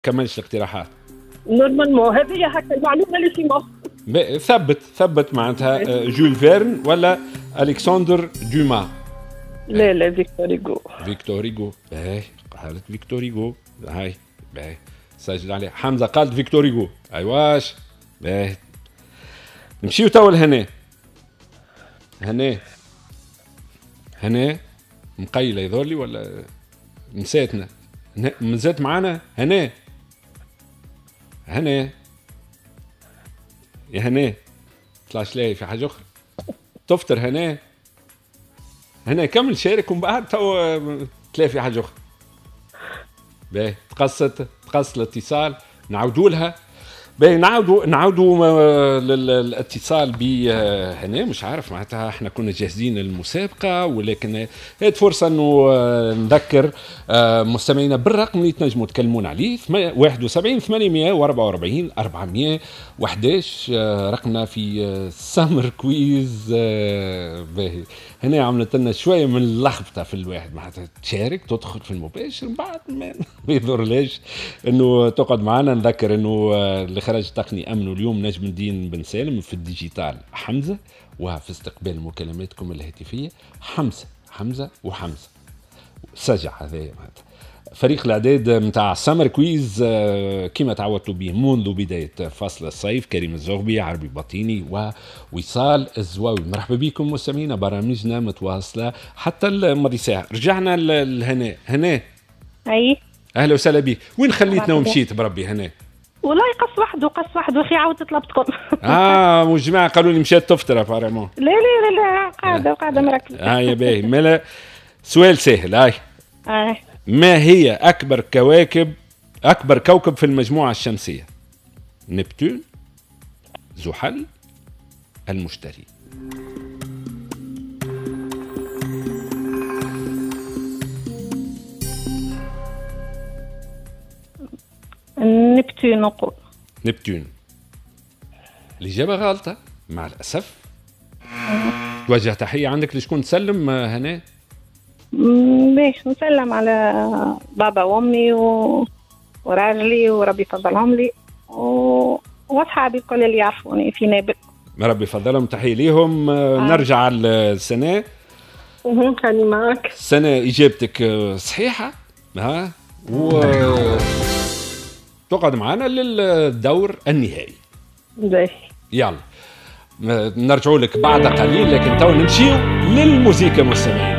كملش الاقتراحات. نورمالمون هذه هكا المعلومه اللي في مخ. ثبت معناتها جول فيرن ولا الكسندر دوما؟ لا فيكتور هيغو. فيكتور هيغو. باهي قالت فيكتور هيغو. هاي باهي سجل عليه. حمزه قالت فيكتور هيغو. ايواش باهي. نمشيو توا لهنا. هنا مقيله يظهرلي ولا نسيتنا؟ مازالت معانا هنا يا هنا طلعش لاقي في حاجه اخرى تفطر هنا كمل شارك ومن بعد تو تلاقي في حاجه اخرى. باهي تقص الاتصال نعودوا لها. باهي نعودوا للاتصال بهنا. مش عارف معناتها احنا كنا جاهزين للمسابقه ولكن هاد فرصه انه نذكر مستمعينا بالرقم اللي تنجموا تكلمون عليه 71 844 411 رقمنا في سامر كويز. باهي هنا عملت لنا شويه من اللخبطه في الواحد معناتها تشارك تدخل في المباشر من بعد ما يضر ليش انه تقعد معنا. نذكر انه اللي خرج تقني امنه اليوم نجم الدين بن سالم في الديجيتال حمزه، وفي استقبال مكالماتكم الهاتفيه حمزه سجع. هذا معناتها فريق الاعداد متاع سمر كويز كما تعودتوا به منذ بدايه فصل الصيف. كريم الزغبي، عربي بطيني، ووصال الزواوي. مرحبا بكم مستمعينا، برامجنا متواصله حتى الماضي ساعه. رجعنا هنا اي اهلا وسهلا بك. وين خليتنا ومشيت بربي هنا؟ والله قص وحده اخي عاودت طلبتكم. والجماعه قالوا لي مشات تفطر ابارامون. لا قاعده مركزه. يا باهي ملا. سؤال سهل. ما هي اكبر كوكب في المجموعه الشمسيه؟ نبتون، زحل، المشتري. نبتون نقول. نبتون. الإجابة غلطة مع الأسف. توجه تحية عندك لشكون تسلم هنا؟ باش نسلم على بابا وامي وراجلي وربي يفضلهم لي واصحابي الكل اللي يعرفوني في نابل. ربي يفضلهم، تحية ليهم. نرجع على السنة. خلي معك. السنة إجابتك صحيحة تقعد معنا للدور النهائي. يلا نرجعوا لك بعد قليل، لكن تو نمشيو للموسيقى مستمعين.